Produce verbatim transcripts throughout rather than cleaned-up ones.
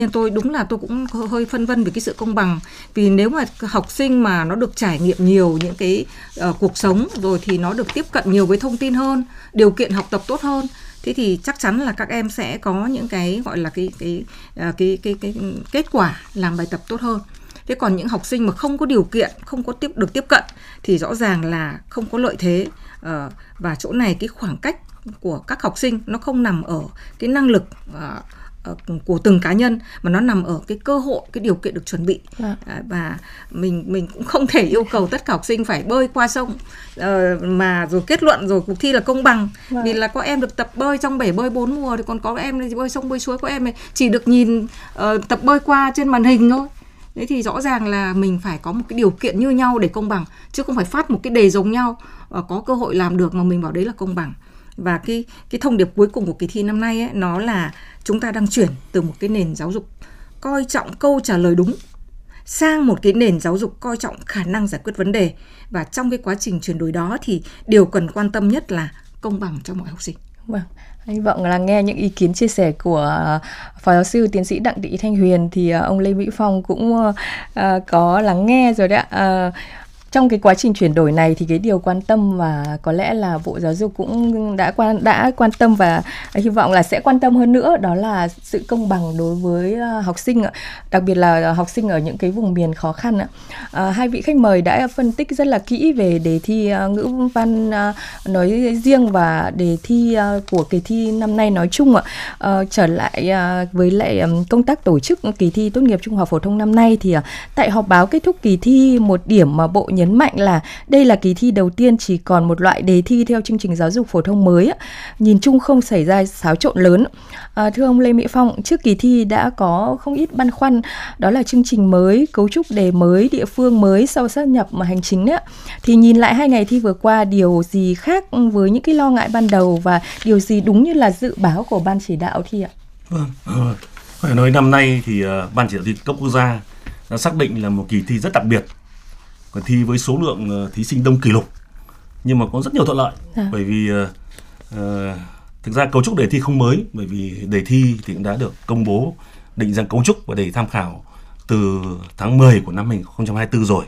Tôi đúng là tôi cũng hơi phân vân về cái sự công bằng, vì nếu mà học sinh mà nó được trải nghiệm nhiều những cái uh, cuộc sống rồi thì nó được tiếp cận nhiều với thông tin hơn, điều kiện học tập tốt hơn, thế thì chắc chắn là các em sẽ có những cái gọi là cái cái cái cái cái, cái kết quả làm bài tập tốt hơn. Thế còn những học sinh mà không có điều kiện, không có tiếp được tiếp cận thì rõ ràng là không có lợi thế, uh, và chỗ này cái khoảng cách của các học sinh nó không nằm ở cái năng lực uh, của từng cá nhân, mà nó nằm ở cái cơ hội, cái điều kiện được chuẩn bị. À. Và mình mình cũng không thể yêu cầu tất cả học sinh phải bơi qua sông uh, mà rồi kết luận rồi cuộc thi là công bằng. Vâng. Vì là có em được tập bơi trong bể bơi bốn mùa, thì còn có em thì bơi sông bơi suối, có em ấy chỉ được nhìn uh, tập bơi qua trên màn hình thôi. Thế thì rõ ràng là mình phải có một cái điều kiện như nhau để công bằng, chứ không phải phát một cái đề giống nhau, uh, có cơ hội làm được mà mình bảo đấy là công bằng. Và cái, cái thông điệp cuối cùng của kỳ thi năm nay ấy, nó là chúng ta đang chuyển từ một cái nền giáo dục coi trọng câu trả lời đúng sang một cái nền giáo dục coi trọng khả năng giải quyết vấn đề. Và trong cái quá trình chuyển đổi đó thì điều cần quan tâm nhất là công bằng cho mọi học sinh. Vâng, hy vọng là nghe những ý kiến chia sẻ của Phó Giáo sư Tiến sĩ Đặng Thị Thanh Huyền thì ông Lê Mỹ Phong cũng uh, có lắng nghe rồi đấy ạ. Uh, Trong cái quá trình chuyển đổi này thì cái điều quan tâm và có lẽ là Bộ Giáo dục cũng đã quan đã quan tâm và hy vọng là sẽ quan tâm hơn nữa, đó là sự công bằng đối với học sinh, đặc biệt là học sinh ở những cái vùng miền khó khăn. À, hai vị khách mời đã phân tích rất là kỹ về đề thi ngữ văn nói riêng và đề thi của kỳ thi năm nay nói chung. À, trở lại với lại công tác tổ chức kỳ thi tốt nghiệp trung học phổ thông năm nay thì tại họp báo kết thúc kỳ thi, một điểm mà Bộ nhấn mạnh là đây là kỳ thi đầu tiên chỉ còn một loại đề thi theo chương trình giáo dục phổ thông mới, nhìn chung không xảy ra xáo trộn lớn. À, thưa ông Lê Mỹ Phong, trước kỳ thi đã có không ít băn khoăn, đó là chương trình mới, cấu trúc đề mới, địa phương mới sau sát nhập mà hành chính đấy. Thì nhìn lại hai ngày thi vừa qua, điều gì khác với những cái lo ngại ban đầu và điều gì đúng như là dự báo của ban chỉ đạo thi ạ? Vâng, phải nói năm nay thì uh, ban chỉ đạo thi cấp quốc gia đã xác định là một kỳ thi rất đặc biệt. Còn thi với số lượng uh, thí sinh đông kỷ lục, nhưng mà có rất nhiều thuận lợi. À. Bởi vì uh, uh, thực ra cấu trúc đề thi không mới, bởi vì đề thi thì cũng đã được công bố định dạng cấu trúc và đề tham khảo từ tháng mười của năm hai không hai tư rồi.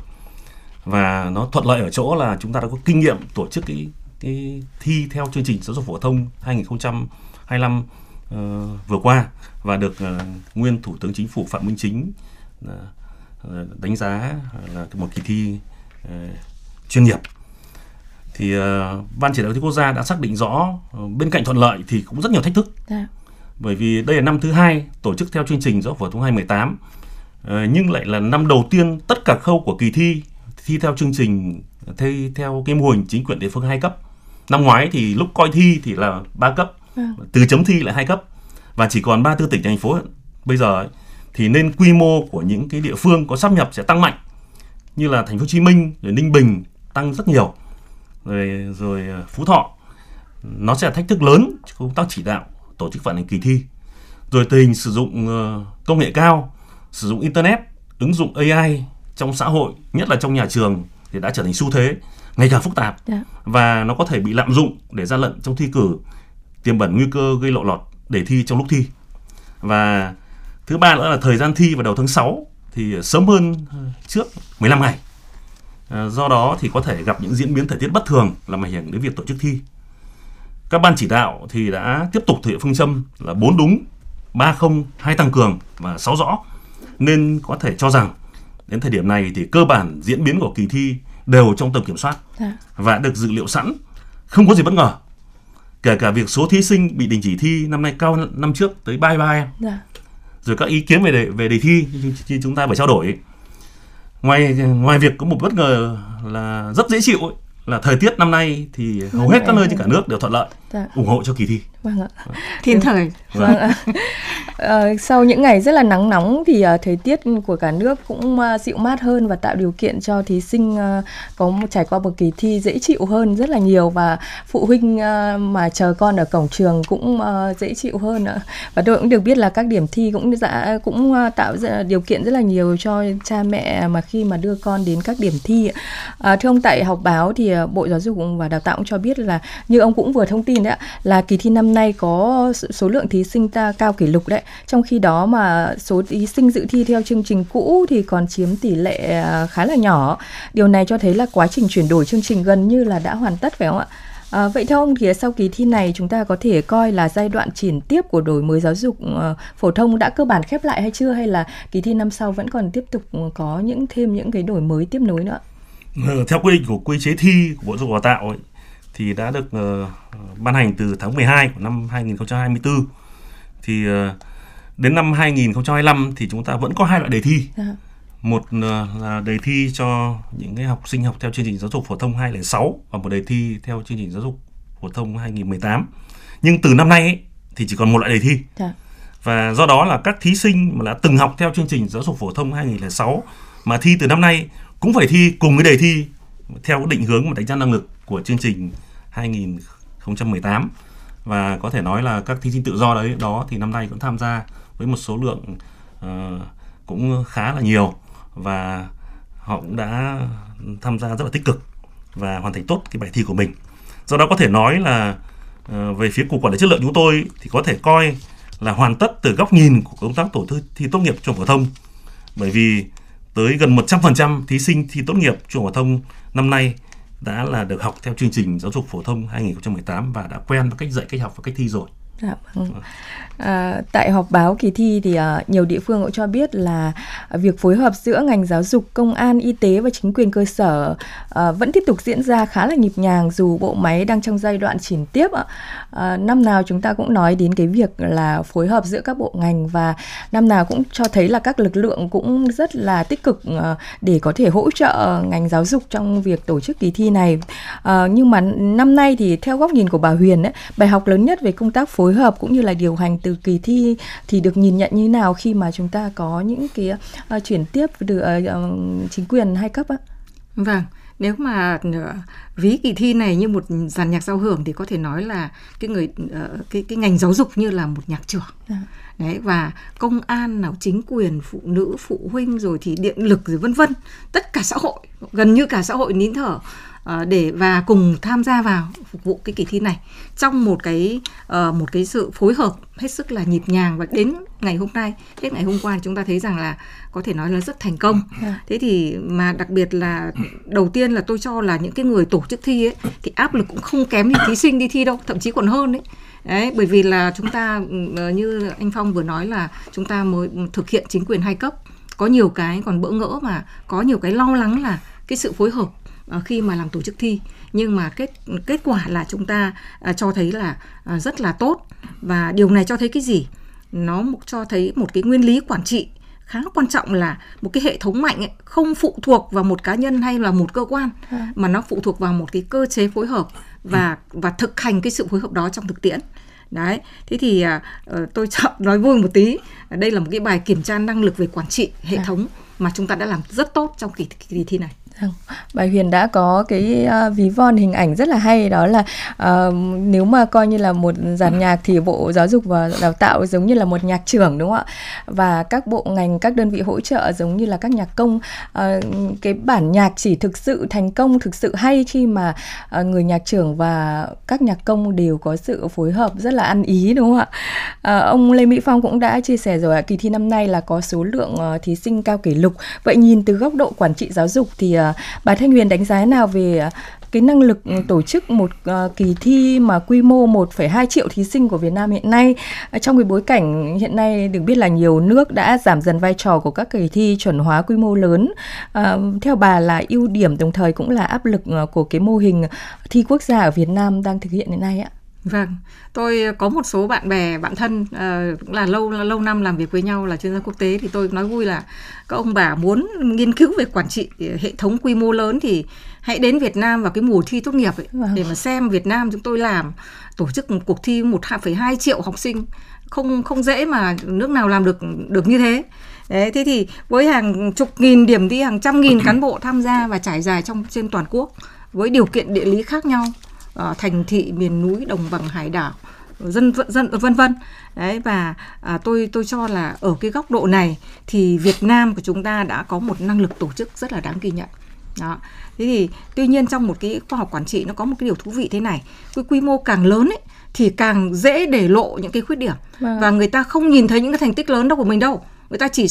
Và nó thuận lợi ở chỗ là chúng ta đã có kinh nghiệm tổ chức cái, cái thi theo chương trình giáo dục phổ thông hai không hai lăm uh, vừa qua, và được uh, nguyên Thủ tướng Chính phủ Phạm Minh Chính uh, đánh giá là một kỳ thi uh, chuyên nghiệp. Thì uh, ban chỉ đạo thi quốc gia đã xác định rõ uh, bên cạnh thuận lợi thì cũng rất nhiều thách thức. À. Bởi vì đây là năm thứ hai tổ chức theo chương trình giáo dục phổ thông hai không một tám, uh, nhưng lại là năm đầu tiên tất cả khâu của kỳ thi thi theo chương trình thi theo cái mô hình chính quyền địa phương hai cấp. Năm ngoái thì lúc coi thi thì là ba cấp, à. Từ chấm thi lại hai cấp, và chỉ còn ba mươi tư tỉnh thành phố bây giờ ấy, thì nên quy mô của những cái địa phương có sáp nhập sẽ tăng mạnh, như là thành phố Hồ Chí Minh, rồi Ninh Bình tăng rất nhiều, rồi rồi Phú Thọ. Nó sẽ là thách thức lớn trong công tác chỉ đạo tổ chức vận hành kỳ thi. Rồi tình hình sử dụng công nghệ cao, sử dụng internet, ứng dụng a i trong xã hội, nhất là trong nhà trường thì đã trở thành xu thế ngày càng phức tạp. Yeah. Và nó có thể bị lạm dụng để gian lận trong thi cử, tiềm ẩn nguy cơ gây lộ lọt đề thi trong lúc thi. Và thứ ba nữa là thời gian thi vào đầu tháng sáu thì sớm hơn trước mười lăm ngày. À, do đó thì có thể gặp những diễn biến thời tiết bất thường làm ảnh hưởng đến việc tổ chức thi. Các ban chỉ đạo thì đã tiếp tục thực hiện phương châm là bốn đúng, ba không, hai tăng cường và sáu rõ. Nên có thể cho rằng đến thời điểm này thì cơ bản diễn biến của kỳ thi đều trong tầm kiểm soát. À. Và được dự liệu sẵn, không có gì bất ngờ. Kể cả việc số thí sinh bị đình chỉ thi năm nay cao năm trước tới ba mươi ba em. À. Rồi các ý kiến về đề, về đề thi như chúng ta phải trao đổi. Ngoài ngoài việc có một bất ngờ là rất dễ chịu ấy, là thời tiết năm nay thì hầu hết các nơi trên cả nước đều thuận lợi, dạ. ủng hộ cho kỳ thi. Vâng ạ. Thiên thời. Vâng ạ. À, sau những ngày rất là nắng nóng thì uh, thời tiết của cả nước cũng uh, dịu mát hơn và tạo điều kiện cho thí sinh uh, có một, trải qua một kỳ thi dễ chịu hơn rất là nhiều, và phụ huynh uh, mà chờ con ở cổng trường cũng uh, dễ chịu hơn nữa. Và tôi cũng được biết là các điểm thi cũng đã cũng uh, tạo ra điều kiện rất là nhiều cho cha mẹ mà khi mà đưa con đến các điểm thi. Uh, thưa ông, tại họp báo thì uh, Bộ Giáo dục và Đào tạo cũng cho biết là như ông cũng vừa thông tin đấy ạ, là kỳ thi năm năm nay có số lượng thí sinh ta cao kỷ lục đấy. Trong khi đó mà số thí sinh dự thi theo chương trình cũ thì còn chiếm tỷ lệ khá là nhỏ. Điều này cho thấy là quá trình chuyển đổi chương trình gần như là đã hoàn tất, phải không ạ? À, vậy theo ông thì sau kỳ thi này chúng ta có thể coi là giai đoạn chuyển tiếp của đổi mới giáo dục uh, phổ thông đã cơ bản khép lại hay chưa, hay là kỳ thi năm sau vẫn còn tiếp tục có những thêm những cái đổi mới tiếp nối nữa? Ừ, theo quy định của quy chế thi của Bộ Giáo dục Đào tạo ấy, thì đã được uh, ban hành từ tháng mười hai của năm hai nghìn không trăm hai mươi tư. Thì uh, đến năm hai nghìn không trăm hai mươi lăm thì chúng ta vẫn có hai loại đề thi. À. Một uh, là đề thi cho những cái học sinh học theo chương trình giáo dục phổ thông hai nghìn không trăm lẻ sáu và một đề thi theo chương trình giáo dục phổ thông hai nghìn không trăm mười tám. Nhưng từ năm nay ấy, thì chỉ còn một loại đề thi. À. Và do đó là các thí sinh mà đã từng học theo chương trình giáo dục phổ thông hai nghìn không trăm lẻ sáu mà thi từ năm nay cũng phải thi cùng với đề thi theo định hướng và đánh giá năng lực của chương trình hai nghìn không trăm mười tám. Và có thể nói là các thí sinh tự do đấy đó thì năm nay cũng tham gia với một số lượng uh, cũng khá là nhiều, và họ cũng đã tham gia rất là tích cực và hoàn thành tốt cái bài thi của mình. Do đó có thể nói là uh, về phía Cục Quản lý Chất lượng chúng tôi thì có thể coi là hoàn tất từ góc nhìn của công tác tổ chức thi tốt nghiệp trung học phổ thông, bởi vì tới gần một trăm phần trăm thí sinh thi tốt nghiệp trung học phổ thông năm nay đã là được học theo chương trình giáo dục phổ thông hai nghìn không trăm mười tám và đã quen với cách dạy, cách học và cách thi rồi. Dạ, vâng. À, tại họp báo kỳ thi thì uh, nhiều địa phương cũng cho biết là uh, việc phối hợp giữa ngành giáo dục, công an, y tế và chính quyền cơ sở uh, vẫn tiếp tục diễn ra khá là nhịp nhàng dù bộ máy đang trong giai đoạn chuyển tiếp. Uh, năm nào chúng ta cũng nói đến cái việc là phối hợp giữa các bộ ngành, và năm nào cũng cho thấy là các lực lượng cũng rất là tích cực uh, để có thể hỗ trợ ngành giáo dục trong việc tổ chức kỳ thi này. Uh, nhưng mà năm nay thì theo góc nhìn của bà Huyền ấy, bài học lớn nhất về công tác phối hợp cũng như là điều hành từ kỳ thi thì được nhìn nhận như nào khi mà chúng ta có những cái uh, chuyển tiếp từ uh, chính quyền hai cấp á? Vâng, nếu mà uh, ví kỳ thi này như một dàn nhạc giao hưởng thì có thể nói là cái người uh, cái cái ngành giáo dục như là một nhạc trưởng. À. Đấy, và công an nào, chính quyền, phụ nữ, phụ huynh, rồi thì điện lực, rồi vân vân, tất cả xã hội, gần như cả xã hội nín thở để và cùng tham gia vào phục vụ cái kỳ thi này trong một cái uh, một cái sự phối hợp hết sức là nhịp nhàng. Và đến ngày hôm nay, hết ngày hôm qua chúng ta thấy rằng là có thể nói là rất thành công. Thế thì mà đặc biệt là đầu tiên là tôi cho là những cái người tổ chức thi ấy thì áp lực cũng không kém như thí sinh đi thi đâu, thậm chí còn hơn đấy. Đấy, bởi vì là chúng ta như anh Phong vừa nói là chúng ta mới thực hiện chính quyền hai cấp, có nhiều cái còn bỡ ngỡ và có nhiều cái lo lắng là cái sự phối hợp khi mà làm tổ chức thi, nhưng mà kết kết quả là chúng ta à, cho thấy là à, rất là tốt. Và điều này cho thấy cái gì? Nó cho thấy một cái nguyên lý quản trị khá quan trọng là một cái hệ thống mạnh ấy, không phụ thuộc vào một cá nhân hay là một cơ quan, à. mà nó phụ thuộc vào một cái cơ chế phối hợp và và thực hành cái sự phối hợp đó trong thực tiễn. Đấy, thế thì à, tôi chọn nói vui một tí, đây là một cái bài kiểm tra năng lực về quản trị hệ à. thống mà chúng ta đã làm rất tốt trong kỳ, kỳ thi này. Bà Huyền đã có cái uh, ví von hình ảnh rất là hay, đó là uh, nếu mà coi như là một dàn nhạc thì Bộ Giáo dục và Đào tạo giống như là một nhạc trưởng, đúng không ạ? Và các bộ ngành, các đơn vị hỗ trợ giống như là các nhạc công. Uh, cái bản nhạc chỉ thực sự thành công, thực sự hay khi mà uh, người nhạc trưởng và các nhạc công đều có sự phối hợp rất là ăn ý, đúng không ạ? Uh, ông Lê Mỹ Phong cũng đã chia sẻ rồi, kỳ thi năm nay là có số lượng uh, thí sinh cao kỷ lục. Vậy nhìn từ góc độ quản trị giáo dục thì uh, bà Thanh Huyền đánh giá nào về cái năng lực tổ chức một uh, kỳ thi mà quy mô một phẩy hai triệu thí sinh của Việt Nam hiện nay, uh, trong cái bối cảnh hiện nay được biết là nhiều nước đã giảm dần vai trò của các kỳ thi chuẩn hóa quy mô lớn. Uh, theo bà là ưu điểm đồng thời cũng là áp lực uh, của cái mô hình thi quốc gia ở Việt Nam đang thực hiện hiện nay ạ? Vâng, tôi có một số bạn bè, bạn thân uh, cũng là lâu lâu năm làm việc với nhau là chuyên gia quốc tế, thì tôi nói vui là các ông bà muốn nghiên cứu về quản trị hệ thống quy mô lớn thì hãy đến Việt Nam vào cái mùa thi tốt nghiệp ấy, wow. để mà xem Việt Nam chúng tôi làm tổ chức một cuộc thi một phẩy hai triệu học sinh, không không dễ mà nước nào làm được được như thế. Đấy, thế thì với hàng chục nghìn điểm thi, hàng trăm nghìn cán bộ tham gia và trải dài trong trên toàn quốc với điều kiện địa lý khác nhau, uh, thành thị, miền núi, đồng bằng, hải đảo, dân dân vân vân. Đấy, và à, tôi tôi cho là ở cái góc độ này thì Việt Nam của chúng ta đã có một năng lực tổ chức rất là đáng ghi nhận. Đó. Thế thì tuy nhiên trong một cái khoa học quản trị nó có một cái điều thú vị thế này, cái quy mô càng lớn ấy thì càng dễ để lộ những cái khuyết điểm. Vâng. Và người ta không nhìn thấy những cái thành tích lớn đâu của mình đâu. Người ta chỉ